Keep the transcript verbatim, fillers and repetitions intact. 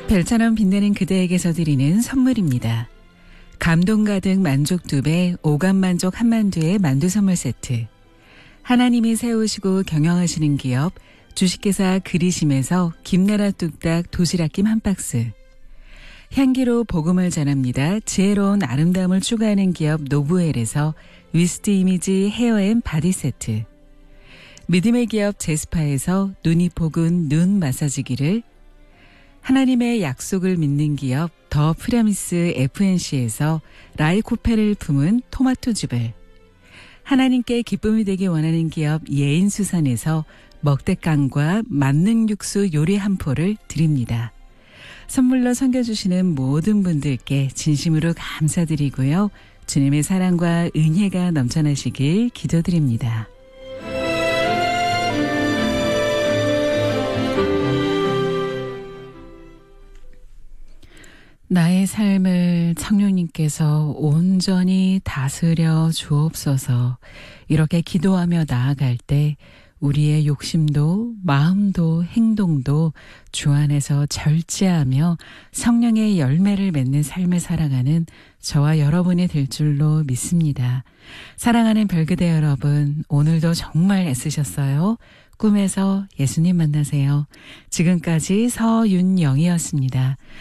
별처럼 빛나는 그대에게서 드리는 선물입니다. 감동 가득 만족 두 배, 오감 만족 한만두의 만두 선물 세트. 하나님이 세우시고 경영하시는 기업 주식회사 그리심에서 김나라 뚝딱 도시락김 한 박스. 향기로 복음을 전합니다. 지혜로운 아름다움을 추구하는 기업 노브웰에서 위스트 이미지 헤어앤 바디 세트. 믿음의 기업 제스파에서 눈이 포근 눈 마사지기를, 하나님의 약속을 믿는 기업 더 프라미스 에프엔씨에서 라이코페를 품은 토마토즙을, 하나님께 기쁨이 되기 원하는 기업 예인수산에서 먹대깡과 만능 육수 요리 한 포를 드립니다. 선물로 섬겨주시는 모든 분들께 진심으로 감사드리고요. 주님의 사랑과 은혜가 넘쳐나시길 기도드립니다. 나의 삶을 성령님께서 온전히 다스려 주옵소서. 이렇게 기도하며 나아갈 때 우리의 욕심도 마음도 행동도 주 안에서 절제하며 성령의 열매를 맺는 삶을 살아가는 저와 여러분이 될 줄로 믿습니다. 사랑하는 별그대 여러분, 오늘도 정말 애쓰셨어요. 꿈에서 예수님 만나세요. 지금까지 서윤영이었습니다.